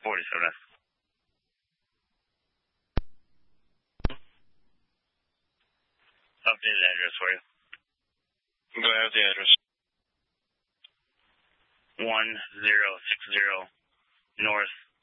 47F. Updated address for you. Go ahead with the address. 1060 North